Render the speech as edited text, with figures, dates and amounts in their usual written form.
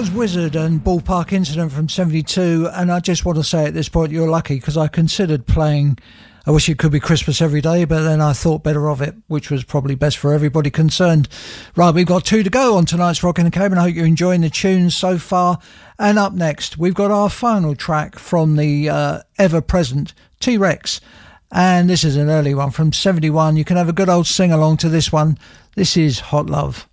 was Wizard and Ballpark Incident from 72, and I just want to say at this point you're lucky, because I considered playing I Wish It Could Be Christmas Every Day, but then I thought better of it, which was probably best for everybody concerned. Right, we've got 2 to go on tonight's Rockin' the Cayman. I hope you're enjoying the tunes so far. And up next, we've got our final track from the ever-present T-Rex. And this is an early one from 71. You can have a good old sing-along to this one. This is Hot Love.